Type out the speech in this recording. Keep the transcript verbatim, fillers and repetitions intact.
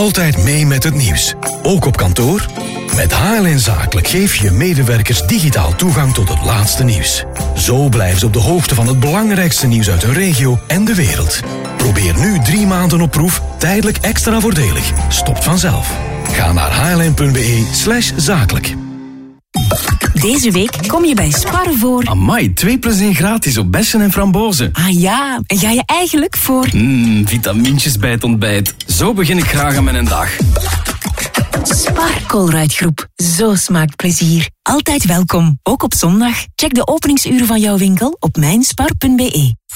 Altijd mee met het nieuws. Ook op kantoor? Met H L N Zakelijk geef je medewerkers digitaal toegang tot het laatste nieuws. Zo blijven ze op de hoogte van het belangrijkste nieuws uit hun regio en de wereld. Probeer nu drie maanden op proef, tijdelijk extra voordelig. Stopt vanzelf. Ga naar hln.be slash zakelijk. Deze week kom je bij Spar voor... Amai, twee plus één gratis op bessen en frambozen. Ah ja, en ga je eigenlijk voor... Mmm, vitamintjes bij het ontbijt. Zo begin ik graag aan mijn dag. Spar Colruyt-groep. Zo smaakt plezier. Altijd welkom, ook op zondag. Check de openingsuren van jouw winkel op mijnspar punt be.